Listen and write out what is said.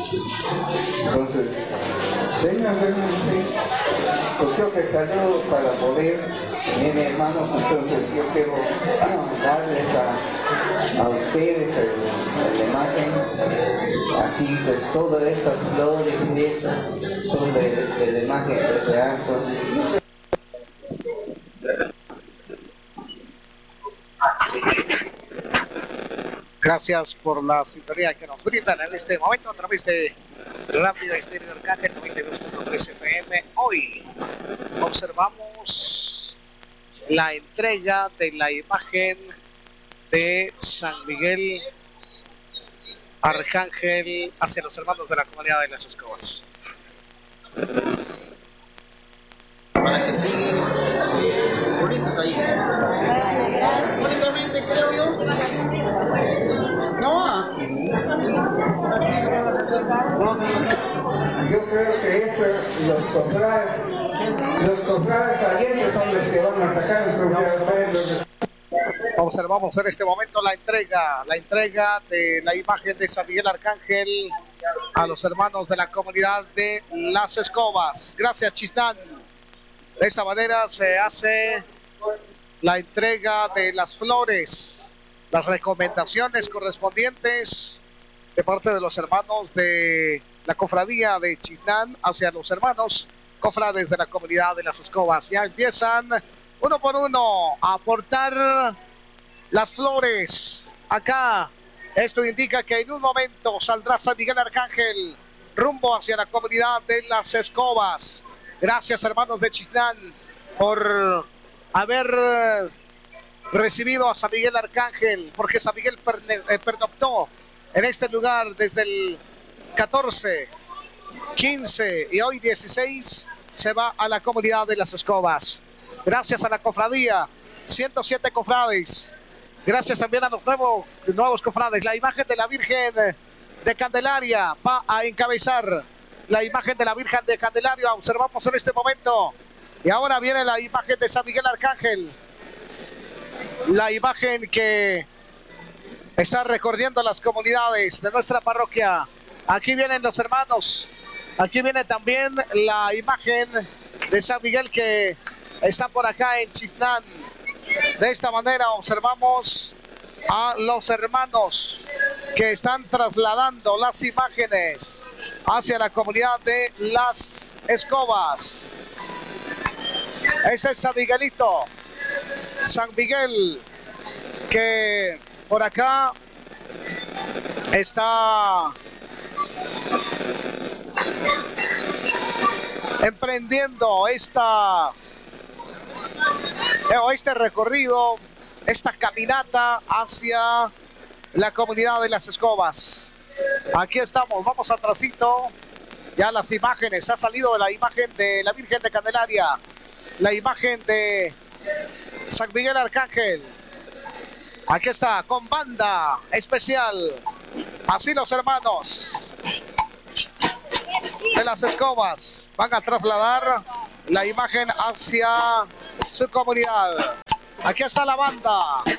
Entonces, vengan, sí. Creo que salió para poder, miren hermanos, entonces yo quiero darles a ustedes la imagen. Aquí pues todas estas flores y estas son de la imagen de teatro. Gracias por la sintonía que nos brindan en este momento a través de Radio Estéreo Arcángel 92.3 FM. Hoy observamos la entrega de la imagen de San Miguel Arcángel hacia los hermanos de la comunidad de Las Escobas. Para que sigan bonitos ahí. Únicamente creo yo. No. Yo creo que eso, los cofrades salientes son los que van a atacar. Observamos en este momento la entrega de la imagen de San Miguel Arcángel a los hermanos de la comunidad de Las Escobas. Gracias, Chistán. De esta manera se hace la entrega de las flores, las recomendaciones correspondientes de parte de los hermanos de la cofradía de Chistán hacia los hermanos cofrades de la comunidad de Las Escobas. Ya empiezan uno por uno a aportar las flores. Acá esto indica que en un momento saldrá San Miguel Arcángel rumbo hacia la comunidad de Las Escobas. Gracias, hermanos de Chistán, por haber recibido a San Miguel Arcángel, porque San Miguel pernoctó en este lugar desde el 14, 15 y hoy 16 se va a la comunidad de Las Escobas. Gracias a la cofradía, 107 cofrades. Gracias también a los nuevos cofrades. La imagen de la Virgen de Candelaria va a encabezar la imagen de la Virgen de Candelaria. Observamos en este momento. Y ahora viene la imagen de San Miguel Arcángel. La imagen que está recorriendo las comunidades de nuestra parroquia. Aquí vienen los hermanos. Aquí viene también la imagen de San Miguel que está por acá en Chistán. De esta manera observamos a los hermanos que están trasladando las imágenes hacia la comunidad de Las Escobas. Este es San Miguelito. San Miguel que por acá está emprendiendo este recorrido, esta caminata hacia la comunidad de Las Escobas. Aquí estamos, vamos atrasito. Ya las imágenes, ha salido la imagen de la Virgen de Candelaria, la imagen de San Miguel Arcángel. Aquí está, con banda especial. Así los hermanos de Las Escobas van a trasladar la imagen hacia su comunidad. Aquí está la banda.